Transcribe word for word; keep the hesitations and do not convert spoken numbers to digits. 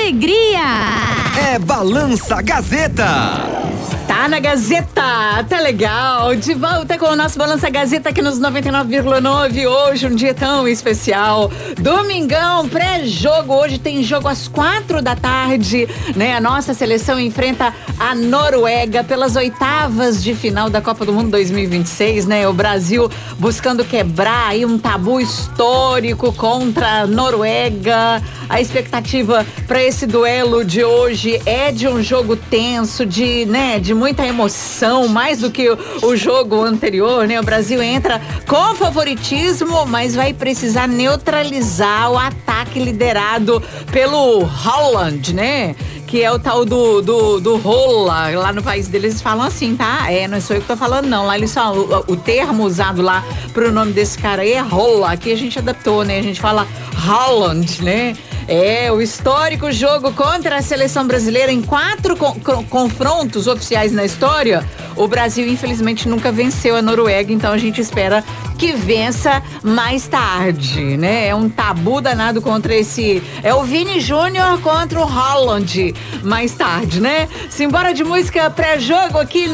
alegria. É Balança Gazeta. Tá na Gazeta, tá legal. De volta com o nosso Balança Gazeta aqui nos noventa e nove vírgula nove. Hoje um dia tão especial. Domingão, pré-jogo. Hoje tem jogo às quatro da tarde, né? A nossa seleção enfrenta a Noruega pelas oitavas de final da Copa do Mundo dois mil e vinte e seis, né? O Brasil buscando quebrar aí um tabu histórico contra a Noruega. A expectativa para esse duelo de hoje é de um jogo tenso, de, né, de muita emoção, mais do que o, o jogo anterior, né? O Brasil entra com favoritismo, mas vai precisar neutralizar o ataque liderado pelo Haaland, né? Que é o tal do, do, do rola. Lá no país deles eles falam assim, tá? É, não sou eu que tô falando, não. Lá eles só, o, o termo usado lá pro nome desse cara aí é rola. Aqui a gente adaptou, né? A gente fala Haaland, né? É, o histórico jogo contra a seleção brasileira em quatro co- co- confrontos oficiais na história. O Brasil, infelizmente, nunca venceu a Noruega, então a gente espera que vença mais tarde, né? É um tabu danado contra esse... É o Vini Júnior contra o Haaland mais tarde, né? Simbora de música pré-jogo aqui